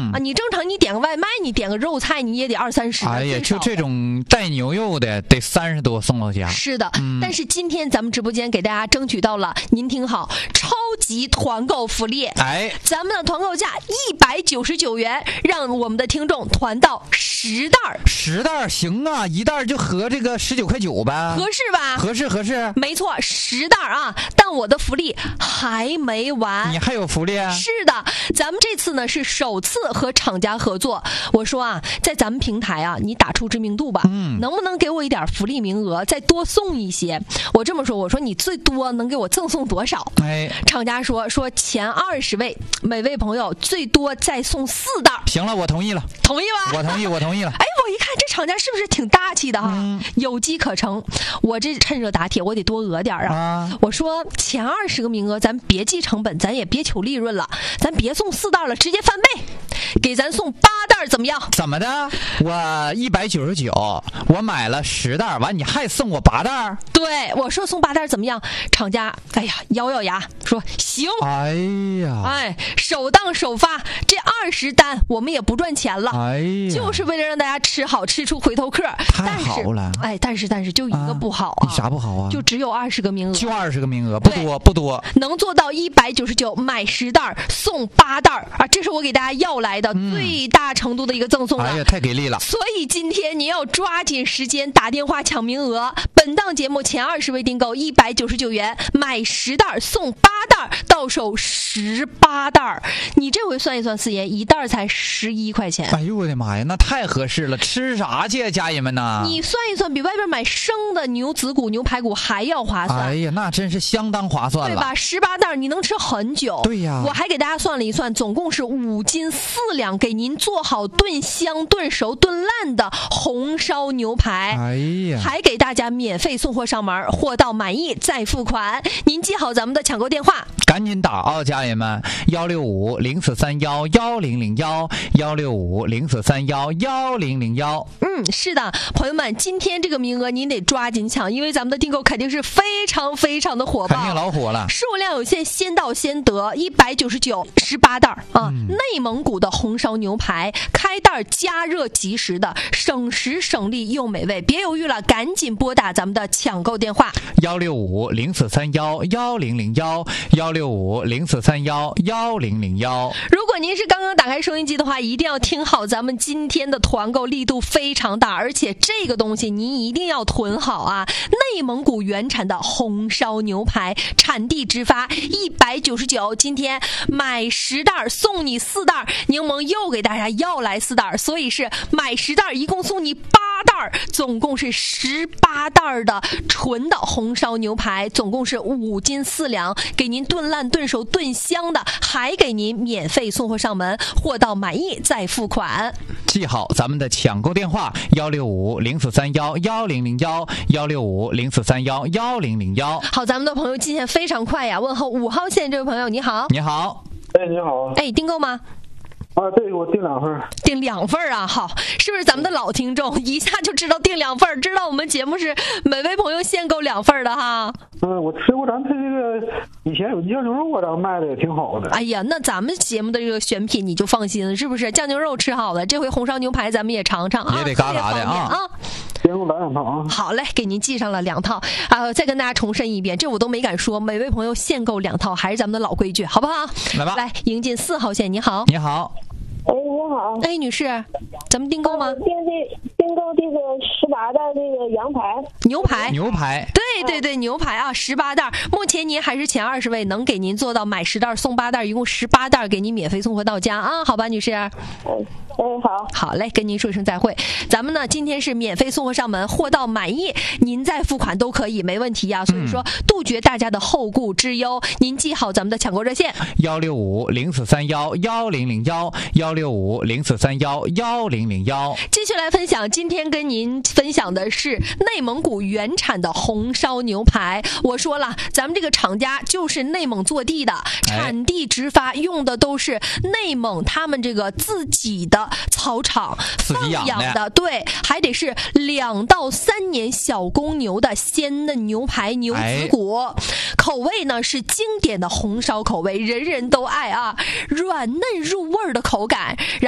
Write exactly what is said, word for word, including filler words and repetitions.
嗯啊，你正常你点个外卖，你点个肉菜，你也得二三十。 哎呀，就这种带牛肉的，得三十多送到家。 是的、 嗯， 但是今天咱们直播间给大家争取到了，您听好，超级团购福利。 哎， 咱们的团购价一百九十九元，让我们的听众团到十袋儿。 十袋儿行啊，一袋儿就合这个十九块九呗， 合适吧？ 合适合适。 没错，十袋儿啊！但我的福利还没完， 你还有福利啊？ 是的，咱们这次呢是首次和厂家合作。我说啊，在咱们平台啊，你打出知名度吧， 嗯， 能不能给我一点福利名额，再多送一些？我这么说，我说你最多能给我赠送多少？ 哎， 厂家说说前二十位每位朋友最多再送四袋。 行了，我同意了， 同意吧？ 我同意，我同意了。 哎，我一看这厂家是不是挺大气的哈？ 嗯、 有机可乘，我这趁热打铁，我得多讹点啊！ 啊我说前二十个名额，咱别计成本，咱也别求利润了，咱别送四袋了，直接翻倍，给咱送八袋怎么样？ 怎么的？我一百九十九，我买了十袋，完你还送我八袋？ 对，我说送八袋怎么样？厂家哎呀咬咬牙说行。 哎呀， 哎，首当首发，这二十单我们也不赚钱了， 哎呀， 就是为了让大家吃好，吃出回头客。 太好了！ 哎，但是但是就一个不好啊， 你啥不好啊？ 就只有二十个名额， 就二十个名额，不多不多， 能做到一百九十九买十袋送八袋啊！这是我给大家要来的最大程度的一个赠送了。 哎呀，太给力了！ 所以今天您要抓紧时间打电话抢名额。本档节目前二十位订购一百九十九元，买十袋送八袋，到手十八袋。你这回算一算，四爷一袋才十一块钱。 哎呦我的妈呀，那太合适了！吃啥去啊，家人们呐？ 你算一算，比外边买生的牛子骨、牛排骨还要划算。 哎呀，那真是相当划算了， 对吧？十八袋你能吃很久。 对呀， 我还给大家算了一算，总共是五斤四两，给您做好炖香、炖熟、炖烂的红烧牛排。 哎呀， 还给大家免费送货上门，货到满意再付款。您记好咱们的抢购电话， 赶紧打啊，家人们！幺六五零四三幺幺零零幺，幺六五零四三幺幺零零幺。 嗯，是的，朋友们，今天这个名额您得抓紧抢，因为咱们的订购肯定是非常非常的火爆， 肯定老火了， 数量有限，先到先得。一百九十九，十八袋啊、嗯！内蒙古的红烧牛排，开袋加热即食的，省时省力又美味。别犹豫了，赶紧拨打咱们的抢购电话： 幺六五零四三幺幺零零幺，幺六五零四三幺幺零零幺。 如果您是刚刚打开收音机的话，一定要听好，咱们今天的团购力度非常大，而且这个东西您一定要囤好啊！内蒙古原产的红烧牛排，产地直发，一百九十九，今天买十袋送你四袋，柠檬又给大家要来四袋，所以是买十袋一共送你八袋，总共是十八袋的纯的红烧牛排，总共是五斤四两，给您炖烂、炖熟、炖香的，还给您免费送货上门，货到满意再付款。 记好咱们的抢购电话：幺六五零四三幺幺零零幺，幺六五零四三幺幺零零幺。 好，咱们的朋友今天非常快呀！问候五号线这位朋友，你好。 你好。 哎，你好。 哎，订购吗？ 啊，对，我订两份。 订两份啊，好，是不是咱们的老听众一下就知道订两份，知道我们节目是每位朋友限购两份的哈？ 嗯，我吃过咱这个以前有酱牛肉啊，咱们卖的也挺好的。 哎呀，那咱们节目的这个选品你就放心了，是不是？酱牛肉吃好了，这回红烧牛排咱们也尝尝啊， 也得嘎嘎的啊。 行，我来两套啊。 好嘞，给您记上了两套啊！再跟大家重申一遍，这我都没敢说，每位朋友限购两套，还是咱们的老规矩，好不好？ 来吧， 来迎进四号线，你好。 你好。 哎，你好。 哎，女士，咱们订购吗？ 订这订购这个十八袋这个羊排、 牛排、 牛排。 对对对，牛排啊，十八袋。目前您还是前二十位，能给您做到买十袋送八袋，一共十八袋，给您免费送货到家啊！好吧，女士。 嗯。哎，好， 好嘞，跟您说一声再会。咱们呢，今天是免费送货上门，货到满意，您再付款都可以，没问题呀、啊。所以说，杜绝大家的后顾之忧。您记好咱们的抢购热线： 幺六五零四三幺幺零零幺，幺六五零四三幺幺零零幺。 继续来分享，今天跟您分享的是内蒙古原产的红烧牛排。我说了，咱们这个厂家就是内蒙坐地的，产地直发，用的都是内蒙他们这个自己的草场放养的，对，还得是两到三年小公牛的鲜嫩牛排、牛子骨，哎、口味呢是经典的红烧口味，人人都爱啊，软嫩入味的口感。